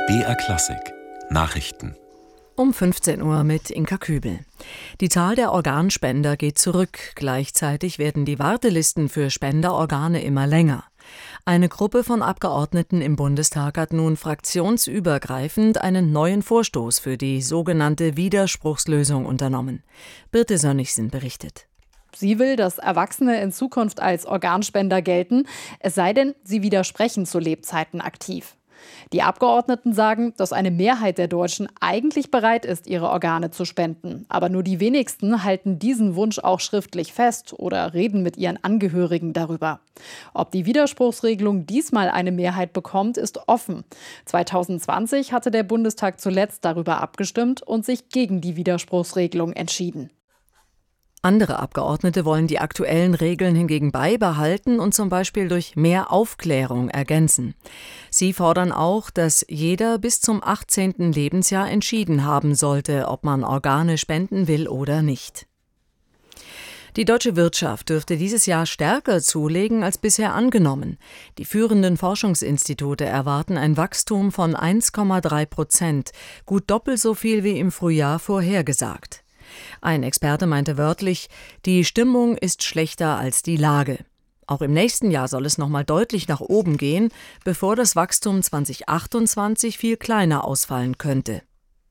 BR Klassik Nachrichten Um 15 Uhr mit Inka Kübel. Die Zahl der Organspender geht zurück. Gleichzeitig werden die Wartelisten für Spenderorgane immer länger. Eine Gruppe von Abgeordneten im Bundestag hat nun fraktionsübergreifend einen neuen Vorstoß für die sogenannte Widerspruchslösung unternommen. Birte Sönnigsen berichtet. Sie will, dass Erwachsene in Zukunft als Organspender gelten, es sei denn, sie widersprechen zu Lebzeiten aktiv. Die Abgeordneten sagen, dass eine Mehrheit der Deutschen eigentlich bereit ist, ihre Organe zu spenden. Aber nur die wenigsten halten diesen Wunsch auch schriftlich fest oder reden mit ihren Angehörigen darüber. Ob die Widerspruchsregelung diesmal eine Mehrheit bekommt, ist offen. 2020 hatte der Bundestag zuletzt darüber abgestimmt und sich gegen die Widerspruchsregelung entschieden. Andere Abgeordnete wollen die aktuellen Regeln hingegen beibehalten und zum Beispiel durch mehr Aufklärung ergänzen. Sie fordern auch, dass jeder bis zum 18. Lebensjahr entschieden haben sollte, ob man Organe spenden will oder nicht. Die deutsche Wirtschaft dürfte dieses Jahr stärker zulegen als bisher angenommen. Die führenden Forschungsinstitute erwarten ein Wachstum von 1,3%, gut doppelt so viel wie im Frühjahr vorhergesagt. Ein Experte meinte wörtlich, die Stimmung ist schlechter als die Lage. Auch im nächsten Jahr soll es nochmal deutlich nach oben gehen, bevor das Wachstum 2028 viel kleiner ausfallen könnte.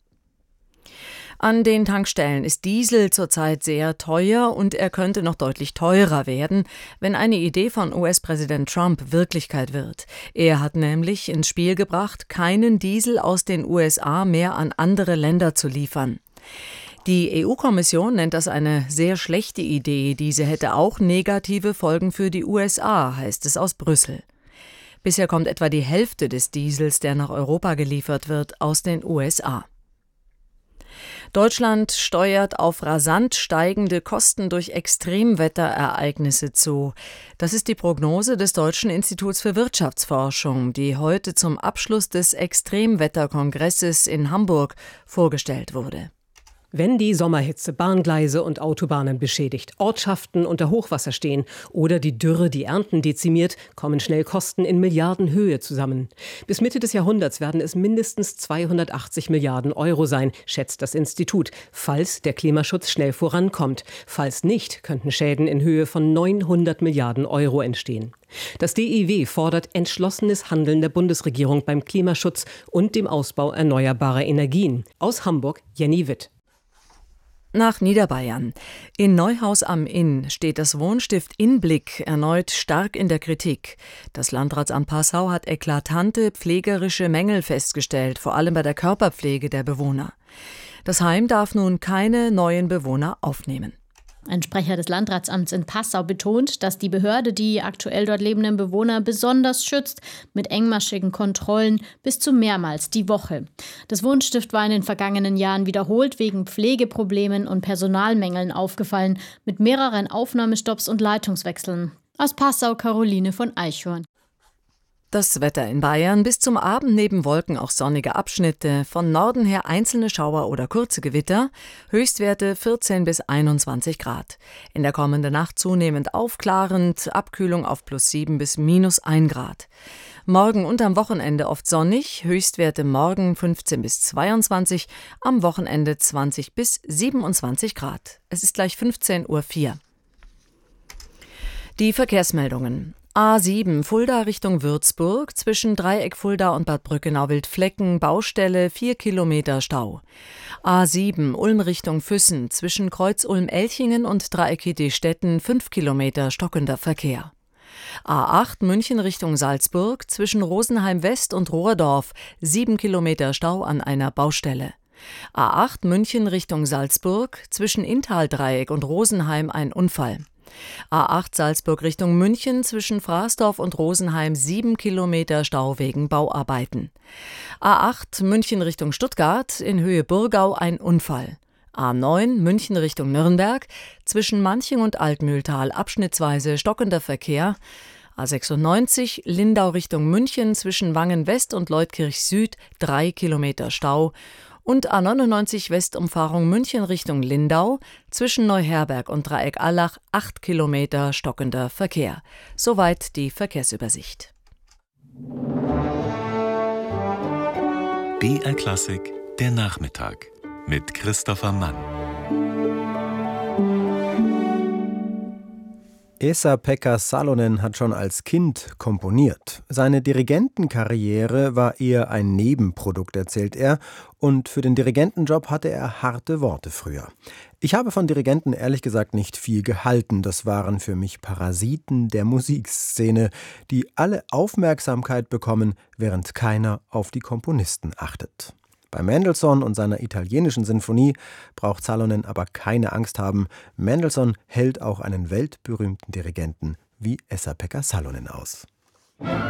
An den Tankstellen ist Diesel zurzeit sehr teuer und er könnte noch deutlich teurer werden, wenn eine Idee von US-Präsident Trump Wirklichkeit wird. Er hat nämlich ins Spiel gebracht, keinen Diesel aus den USA mehr an andere Länder zu liefern. Die EU-Kommission nennt das eine sehr schlechte Idee. Diese hätte auch negative Folgen für die USA, heißt es aus Brüssel. Bisher kommt etwa die Hälfte des Diesels, der nach Europa geliefert wird, aus den USA. Deutschland steuert auf rasant steigende Kosten durch Extremwetterereignisse zu. Das ist die Prognose des Deutschen Instituts für Wirtschaftsforschung, die heute zum Abschluss des Extremwetterkongresses in Hamburg vorgestellt wurde. Wenn die Sommerhitze Bahngleise und Autobahnen beschädigt, Ortschaften unter Hochwasser stehen oder die Dürre die Ernten dezimiert, kommen schnell Kosten in Milliardenhöhe zusammen. Bis Mitte des Jahrhunderts werden es mindestens 280 Milliarden Euro sein, schätzt das Institut, falls der Klimaschutz schnell vorankommt. Falls nicht, könnten Schäden in Höhe von 900 Milliarden Euro entstehen. Das DIW fordert entschlossenes Handeln der Bundesregierung beim Klimaschutz und dem Ausbau erneuerbarer Energien. Aus Hamburg, Jenny Witt. Nach Niederbayern. In Neuhaus am Inn steht das Wohnstift Innblick erneut stark in der Kritik. Das Landratsamt Passau hat eklatante pflegerische Mängel festgestellt, vor allem bei der Körperpflege der Bewohner. Das Heim darf nun keine neuen Bewohner aufnehmen. Ein Sprecher des Landratsamts in Passau betont, dass die Behörde die aktuell dort lebenden Bewohner besonders schützt, mit engmaschigen Kontrollen bis zu mehrmals die Woche. Das Wohnstift war in den vergangenen Jahren wiederholt wegen Pflegeproblemen und Personalmängeln aufgefallen, mit mehreren Aufnahmestopps und Leitungswechseln. Aus Passau Caroline von Eichhorn. Das Wetter in Bayern: bis zum Abend neben Wolken auch sonnige Abschnitte, von Norden her einzelne Schauer oder kurze Gewitter, Höchstwerte 14 bis 21 Grad. In der kommenden Nacht zunehmend aufklarend, Abkühlung auf +7 bis -1 Grad. Morgen und am Wochenende oft sonnig, Höchstwerte morgen 15 bis 22, am Wochenende 20 bis 27 Grad. Es ist gleich 15:04 Uhr. Die Verkehrsmeldungen. A7 Fulda Richtung Würzburg, zwischen Dreieck Fulda und Bad Brückenau-Wildflecken, Baustelle, 4 Kilometer Stau. A7 Ulm Richtung Füssen, zwischen Kreuz Ulm-Elchingen und Dreieck Idestetten, 5 Kilometer stockender Verkehr. A8 München Richtung Salzburg, zwischen Rosenheim West und Rohrdorf, 7 Kilometer Stau an einer Baustelle. A8 München Richtung Salzburg, zwischen Inntaldreieck und Rosenheim ein Unfall. A8 Salzburg Richtung München, zwischen Fraßdorf und Rosenheim 7 Kilometer Stau wegen Bauarbeiten. A8 München Richtung Stuttgart, in Höhe Burgau ein Unfall. A9 München Richtung Nürnberg, zwischen Manching und Altmühltal abschnittsweise stockender Verkehr. A96 Lindau Richtung München, zwischen Wangen West und Leutkirch Süd 3 Kilometer Stau. Und A99 Westumfahrung München Richtung Lindau, zwischen Neuherberg und Dreieck-Allach 8 Kilometer stockender Verkehr. Soweit die Verkehrsübersicht. BR Klassik, der Nachmittag mit Christopher Mann. Esa-Pekka Salonen hat schon als Kind komponiert. Seine Dirigentenkarriere war eher ein Nebenprodukt, erzählt er, und für den Dirigentenjob hatte er harte Worte früher. Ich habe von Dirigenten ehrlich gesagt nicht viel gehalten. Das waren für mich Parasiten der Musikszene, die alle Aufmerksamkeit bekommen, während keiner auf die Komponisten achtet. Bei Mendelssohn und seiner italienischen Sinfonie braucht Salonen aber keine Angst haben. Mendelssohn hält auch einen weltberühmten Dirigenten wie Esa-Pekka Salonen aus.